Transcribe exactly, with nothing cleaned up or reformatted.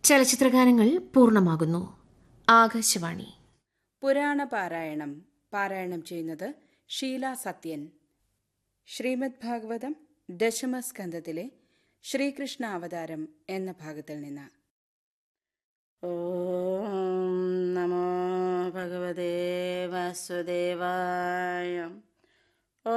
ചലച്ചിത്രഗാനങ്ങൾ പൂർണ്ണമാകുന്നു. ആകാശവാണി. പുരാണ പാരായണം പാരായണം ചെയ്യുന്നത് ഷീല സത്യൻ. ശ്രീമദ് ഭാഗവതം ദശമസ്കന്ധത്തിലെ ശ്രീകൃഷ്ണ അവതാരം എന്ന ഭാഗത്തിൽ നിന്ന്. ഓം നമോ ഭഗവതേ വാസുദേവായ.